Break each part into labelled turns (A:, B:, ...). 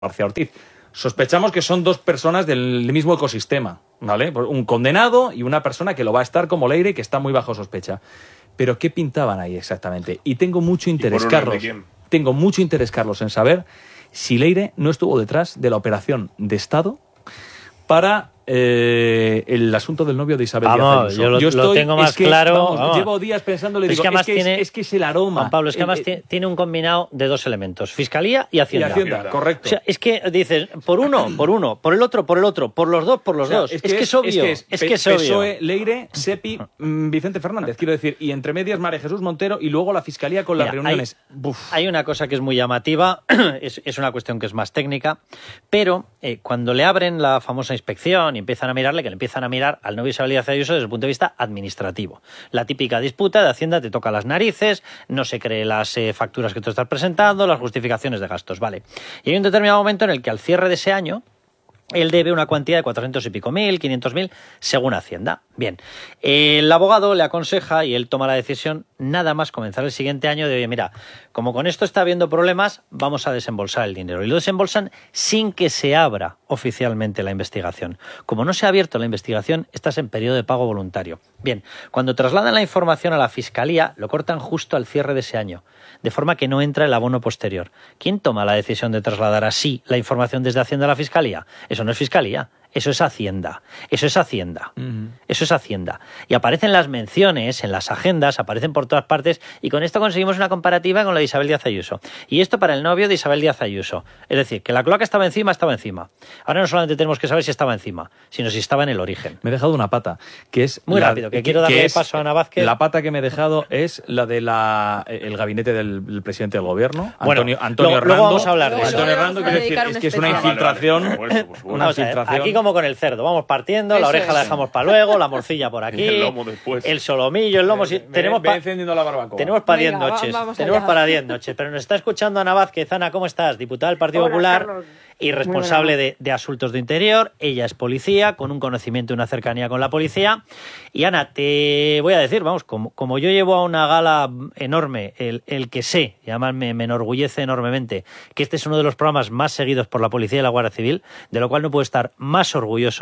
A: García Ortiz. Sospechamos que son dos personas del mismo ecosistema, ¿vale? Un condenado y una persona que lo va a estar como Leire y que está muy bajo sospecha. Pero ¿qué pintaban ahí exactamente? Y tengo mucho interés, Carlos. Tengo mucho interés, Carlos, en saber si Leire no estuvo detrás de la operación de Estado para el asunto del novio de Isabel Díaz Ayuso.
B: Yo lo tengo más claro.
A: Vamos, llevo días pensando, le digo, es que es el aroma.
B: Juan Pablo, es que además tiene un combinado de dos elementos, Fiscalía y Hacienda.
A: Y Hacienda, correcto.
B: O sea, es que dices, por uno, por el otro, por los dos. Es que es obvio. Es que es obvio.
A: PSOE, Leire, Sepi, Vicente Fernández, quiero decir, y entre medias María Jesús Montero y luego la Fiscalía con las reuniones.
B: Hay una cosa que es muy llamativa, es una cuestión que es más técnica, pero cuando le abren la famosa inspección y empiezan a mirarle, que le empiezan a mirar al novio Isabel Díaz Ayuso desde el punto de vista administrativo. La típica disputa de Hacienda te toca las narices, no se cree las facturas que tú estás presentando, las justificaciones de gastos, vale. Y hay un determinado momento en el que al cierre de ese año él debe una cuantía de 400 y pico mil, 500.000, según Hacienda. Bien, el abogado le aconseja y él toma la decisión nada más comenzar el siguiente año de, oye, mira, como con esto está habiendo problemas, vamos a desembolsar el dinero. Y lo desembolsan sin que se abra oficialmente la investigación. Como no se ha abierto la investigación, estás en periodo de pago voluntario. Bien, cuando trasladan la información a la Fiscalía, lo cortan justo al cierre de ese año, de forma que no entra el abono posterior. ¿Quién toma la decisión de trasladar así la información desde Hacienda a la Fiscalía? Eso no es Fiscalía. Eso es Hacienda. Eso es Hacienda. Eso es Hacienda. Y aparecen las menciones en las agendas, aparecen por todas partes, y con esto conseguimos una comparativa con la de Isabel Díaz Ayuso. Y esto para el novio de Isabel Díaz Ayuso. Es decir, que la cloaca estaba encima. Ahora no solamente tenemos que saber si estaba encima, sino si estaba en el origen.
A: Me he dejado una pata, que es...
B: Muy rápido, que quiero darle paso a Ana Vázquez.
A: La pata que me he dejado es la de el gabinete del presidente del gobierno, Antonio Hernández.
B: Luego vamos a hablar de eso.
A: Antonio Hernández, quiero decir, es que es una infiltración. Una infiltración.
B: Aquí como con el cerdo, vamos partiendo, la oreja la dejamos para luego, la morcilla por aquí,
C: el lomo después,
B: el solomillo, el lomo.
A: Tenemos encendiendo la barbacoa.
B: Tenemos para 10 noches. Tenemos para 10 noches. Pero nos está escuchando Ana Vázquez. Ana, ¿cómo estás? Diputada del Partido Popular y responsable de asuntos de interior. Ella es policía, con un conocimiento y una cercanía con la policía. Y Ana, te voy a decir, vamos, como yo llevo a una gala enorme, el que sé, y además me enorgullece enormemente, que este es uno de los programas más seguidos por la policía y la Guardia Civil, de lo cual no puedo estar más orgulloso.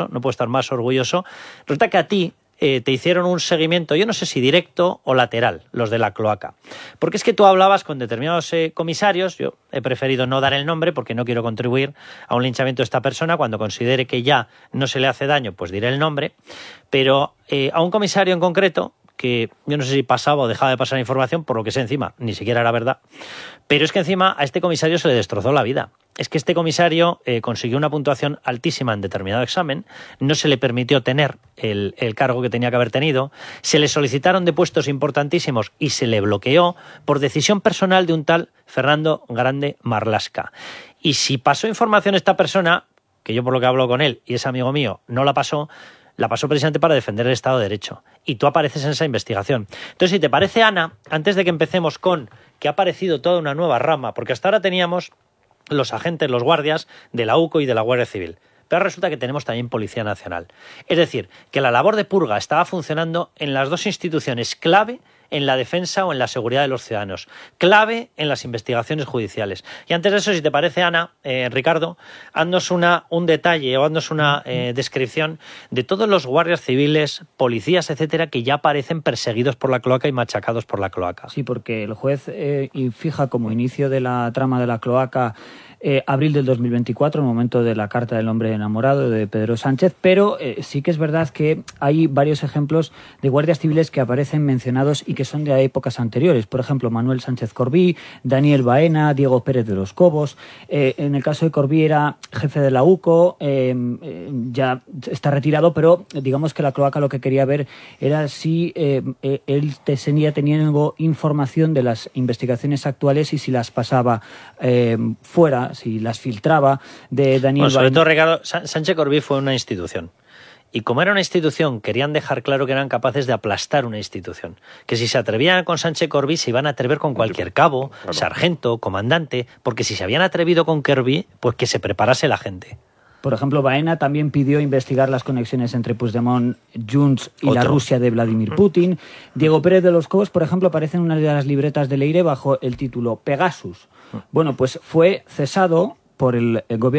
B: Resulta que a ti te hicieron un seguimiento, yo no sé si directo o lateral, los de la cloaca. Porque es que tú hablabas con determinados comisarios, yo he preferido no dar el nombre porque no quiero contribuir a un linchamiento de esta persona. Cuando considere que ya no se le hace daño, pues diré el nombre. Pero a un comisario en concreto, que yo no sé si pasaba o dejaba de pasar información, por lo que sé encima, ni siquiera era verdad. Pero es que encima a este comisario se le destrozó la vida. Es que este comisario consiguió una puntuación altísima en determinado examen, no se le permitió tener el cargo que tenía que haber tenido, se le solicitaron de puestos importantísimos y se le bloqueó por decisión personal de un tal Fernando Grande Marlaska. Y si pasó información esta persona, que yo por lo que hablo con él y es amigo mío, no la pasó precisamente para defender el Estado de Derecho. Y tú apareces en esa investigación. Entonces, si te parece, Ana, antes de que empecemos con que ha aparecido toda una nueva rama, porque hasta ahora teníamos los agentes, los guardias de la UCO y de la Guardia Civil. Pero resulta que tenemos también Policía Nacional. Es decir, que la labor de purga estaba funcionando en las dos instituciones clave en la defensa o en la seguridad de los ciudadanos, clave en las investigaciones judiciales. Y antes de eso, si te parece, Ana, Ricardo, haznos un detalle o haznos una descripción de todos los guardias civiles, policías, etcétera, que ya aparecen perseguidos por la cloaca y machacados por la cloaca.
D: Sí, porque el juez fija como inicio de la trama de la cloaca abril del 2024, el momento de la carta del hombre enamorado de Pedro Sánchez, pero sí que es verdad que hay varios ejemplos de guardias civiles que aparecen mencionados y que son de épocas anteriores. Por ejemplo, Manuel Sánchez Corbí, Daniel Baena, Diego Pérez de los Cobos. En el caso de Corbí era jefe de la UCO, ya está retirado, pero digamos que la cloaca lo que quería ver era si él seguía teniendo información de las investigaciones actuales y si las pasaba fuera, si las filtraba de Daniel Baena.
B: Sobre todo, Ricardo, Sánchez Corbí fue una institución. Y como era una institución, querían dejar claro que eran capaces de aplastar una institución. Que si se atrevían con Sánchez Corbí, se iban a atrever con cualquier cabo, sargento, comandante, porque si se habían atrevido con Corbí, pues que se preparase la gente.
D: Por ejemplo, Baena también pidió investigar las conexiones entre Puigdemont, Junts y la Rusia de Vladimir Putin. Diego Pérez de los Cobos, por ejemplo, aparece en una de las libretas de Leire bajo el título Pegasus. Bueno, pues fue cesado por el gobierno